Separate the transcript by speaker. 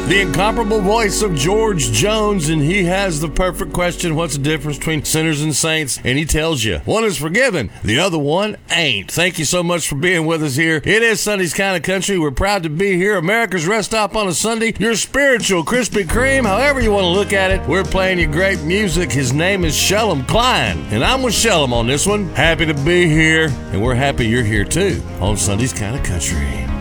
Speaker 1: the incomparable voice of George Jones, and he has the perfect question: what's the difference between sinners and saints? And he tells you one is forgiven, the other one ain't. Thank you so much for being with us here. It is Sunday's Kind of Country. We're proud to be here. America's rest stop on a Sunday. Your spiritual Krispy Kreme, however you want to look at it. We're playing you great music. His name is Shellam Klein, and I'm with Shellam on this one. Happy to be here, and we're happy you're here too on Sunday's Kind of Country.